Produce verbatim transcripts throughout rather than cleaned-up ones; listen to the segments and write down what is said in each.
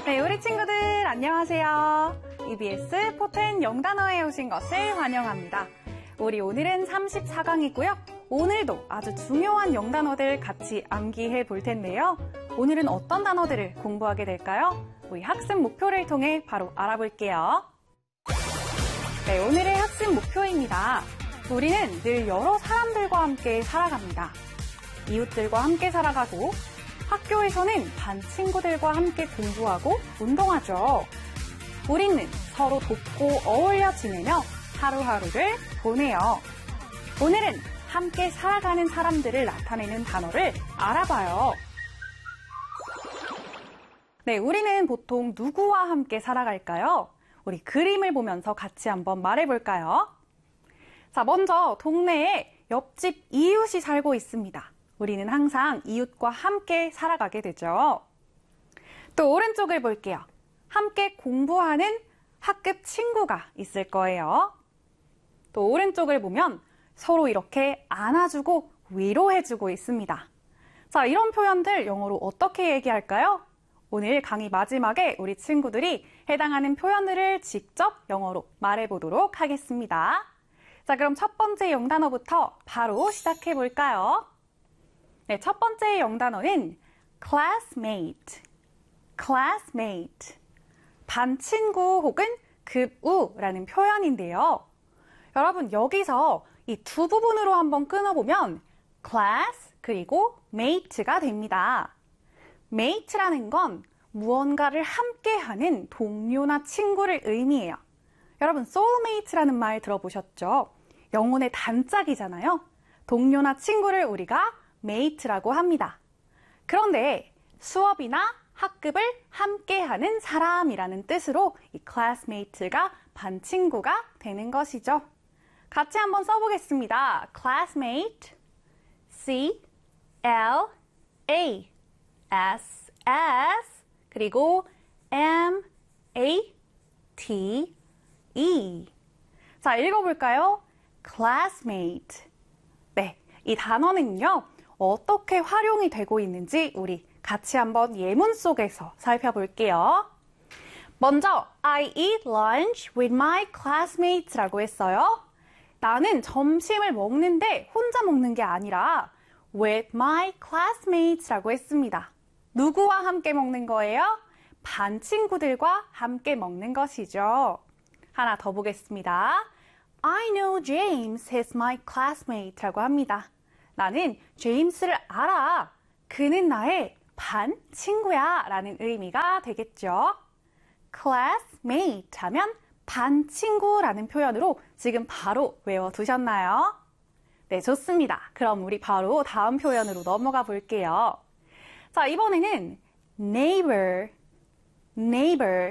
네, 우리 친구들 안녕하세요. 이비에스 포텐 영단어에 오신 것을 환영합니다. 우리 오늘은 삼십사 강이고요. 오늘도 아주 중요한 영단어들 같이 암기해 볼 텐데요. 오늘은 어떤 단어들을 공부하게 될까요? 우리 학습 목표를 통해 바로 알아볼게요. 네, 오늘의 학습 목표입니다. 우리는 늘 여러 사람들과 함께 살아갑니다. 이웃들과 함께 살아가고 학교에서는 반 친구들과 함께 공부하고 운동하죠. 우리는 서로 돕고 어울려 지내며 하루하루를 보내요. 오늘은 함께 살아가는 사람들을 나타내는 단어를 알아봐요. 네, 우리는 보통 누구와 함께 살아갈까요? 우리 그림을 보면서 같이 한번 말해볼까요? 자, 먼저 동네에 옆집 이웃이 살고 있습니다. 우리는 항상 이웃과 함께 살아가게 되죠. 또 오른쪽을 볼게요. 함께 공부하는 학급 친구가 있을 거예요. 또 오른쪽을 보면 서로 이렇게 안아주고 위로해주고 있습니다. 자, 이런 표현들 영어로 어떻게 얘기할까요? 오늘 강의 마지막에 우리 친구들이 해당하는 표현들을 직접 영어로 말해보도록 하겠습니다. 자, 그럼 첫 번째 영단어부터 바로 시작해 볼까요? 네, 첫 번째 영단어는 classmate, classmate, 반 친구 혹은 급우라는 표현인데요. 여러분, 여기서 이 두 부분으로 한번 끊어보면 class 그리고 mate가 됩니다. mate라는 건 무언가를 함께하는 동료나 친구를 의미해요. 여러분, soulmate라는 말 들어보셨죠? 영혼의 단짝이잖아요. 동료나 친구를 우리가 mate라고 합니다. 그런데 수업이나 학급을 함께하는 사람이라는 뜻으로 이 classmate가 반 친구가 되는 것이죠. 같이 한번 써보겠습니다. classmate, C, L, A, S, S, 그리고 M, A, T, E. 자, 읽어볼까요? classmate. 네, 이 단어는요, 어떻게 활용이 되고 있는지 우리 같이 한번 예문 속에서 살펴볼게요. 먼저, I eat lunch with my classmates라고 했어요. 나는 점심을 먹는데 혼자 먹는 게 아니라 with my classmates라고 했습니다. 누구와 함께 먹는 거예요? 반 친구들과 함께 먹는 것이죠. 하나 더 보겠습니다. I know James is my classmate라고 합니다. 나는 제임스를 알아. 그는 나의 반 친구야 라는 의미가 되겠죠. classmate 하면 반 친구라는 표현으로 지금 바로 외워두셨나요? 네, 좋습니다. 그럼 우리 바로 다음 표현으로 넘어가 볼게요. 자, 이번에는 neighbor, neighbor,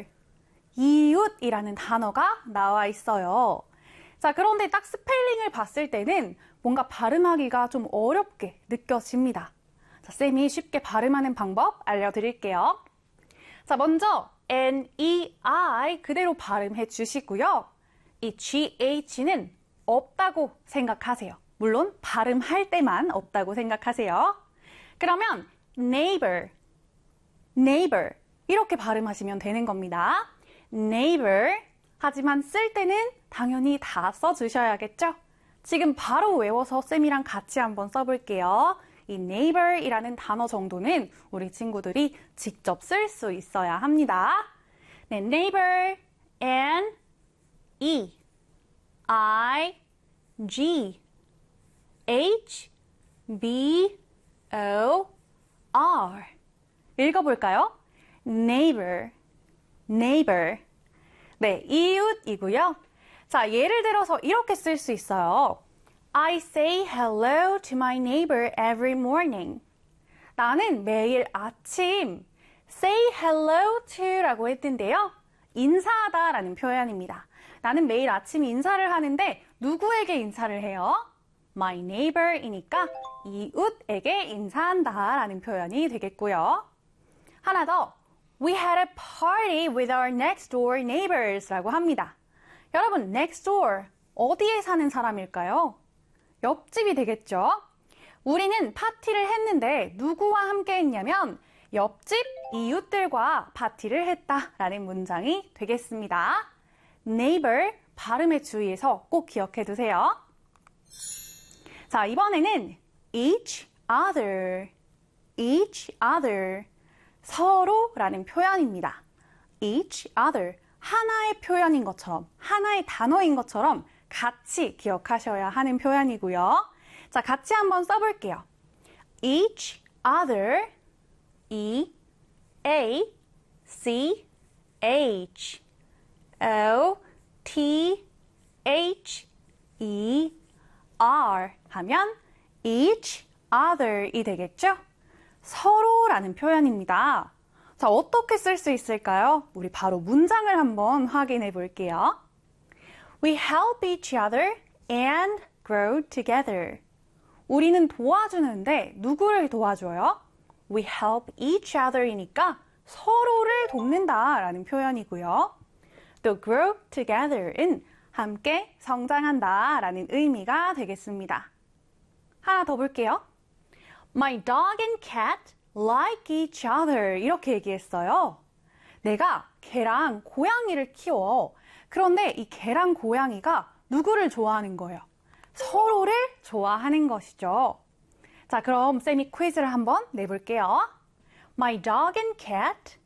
이웃이라는 단어가 나와 있어요. 자, 그런데 딱 스펠링을 봤을 때는 뭔가 발음하기가 좀 어렵게 느껴집니다. 자, 쌤이 쉽게 발음하는 방법 알려드릴게요. 자, 먼저 N E I 그대로 발음해 주시고요. 이 G H는 없다고 생각하세요. 물론 발음할 때만 없다고 생각하세요. 그러면 neighbor, neighbor 이렇게 발음하시면 되는 겁니다. neighbor 하지만 쓸 때는 당연히 다 써주셔야겠죠? 지금 바로 외워서 쌤이랑 같이 한번 써볼게요. 이 neighbor이라는 단어 정도는 우리 친구들이 직접 쓸 수 있어야 합니다. 네, neighbor, N, E, I, G, H, B, O, R. 읽어볼까요? neighbor, neighbor. 네, 이웃이고요. 자, 예를 들어서 이렇게 쓸 수 있어요. I say hello to my neighbor every morning. 나는 매일 아침 say hello to라고 했는데요. 인사하다 라는 표현입니다. 나는 매일 아침 인사를 하는데 누구에게 인사를 해요? My neighbor이니까 이웃에게 인사한다 라는 표현이 되겠고요. 하나 더. We had a party with our next door neighbors 라고 합니다. 여러분, next door 어디에 사는 사람일까요? 옆집이 되겠죠? 우리는 파티를 했는데 누구와 함께 했냐면 옆집 이웃들과 파티를 했다라는 문장이 되겠습니다. neighbor 발음에 주의해서 꼭 기억해 두세요. 자, 이번에는 each other, each other, 서로라는 표현입니다. each other, 하나의 표현인 것처럼, 하나의 단어인 것처럼 같이 기억하셔야 하는 표현이고요. 자, 같이 한번 써볼게요. each other, E, A, C, H, O, T, H, E, R 하면 each other이 되겠죠? 서로라는 표현입니다. 자, 어떻게 쓸 수 있을까요? 우리 바로 문장을 한번 확인해 볼게요. We help each other and grow together. 우리는 도와주는데 누구를 도와줘요? We help each other이니까 서로를 돕는다라는 표현이고요. 또 grow together은 함께 성장한다라는 의미가 되겠습니다. 하나 더 볼게요. My dog and cat like each other. 이렇게 얘기했어요. 내가 개랑 고양이를 키워. 그런데 이 개랑 고양이가 누구를 좋아하는 거예요? 서로를 좋아하는 것이죠. 자, 그럼 쌤이 퀴즈를 한번 내볼게요. My dog and cat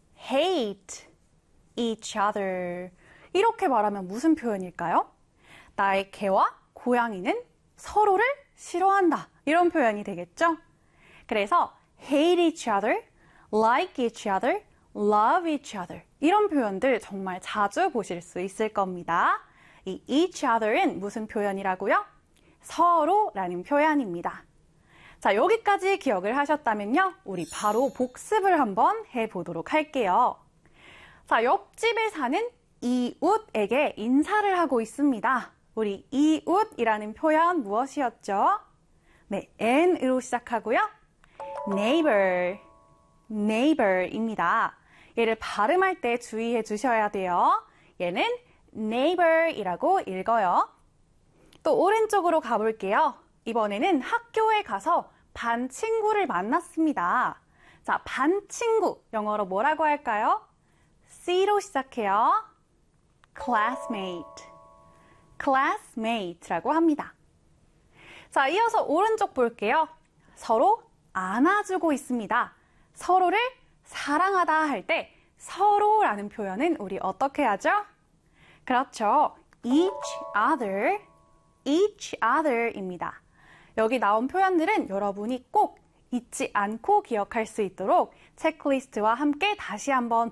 hate each other. 이렇게 말하면 무슨 표현일까요? 나의 개와 고양이는 서로를 싫어한다. 이런 표현이 되겠죠? 그래서 hate each other, like each other, love each other. 이런 표현들 정말 자주 보실 수 있을 겁니다. 이 each other은 무슨 표현이라고요? 서로라는 표현입니다. 자, 여기까지 기억을 하셨다면요. 우리 바로 복습을 한번 해보도록 할게요. 자, 옆집에 사는 이웃에게 인사를 하고 있습니다. 우리 이웃이라는 표현 무엇이었죠? 네, n으로 시작하고요. neighbor, neighbor입니다. 얘를 발음할 때 주의해 주셔야 돼요. 얘는 neighbor이라고 읽어요. 또 오른쪽으로 가볼게요. 이번에는 학교에 가서 반 친구를 만났습니다. 자, 반 친구, 영어로 뭐라고 할까요? C로 시작해요. classmate, classmate라고 합니다. 자, 이어서 오른쪽 볼게요. 서로 안아주고 있습니다. 서로를 사랑하다 할 때 서로라는 표현은 우리 어떻게 하죠? 그렇죠. each other, each other입니다. 여기 나온 표현들은 여러분이 꼭 잊지 않고 기억할 수 있도록 체크리스트와 함께 다시 한번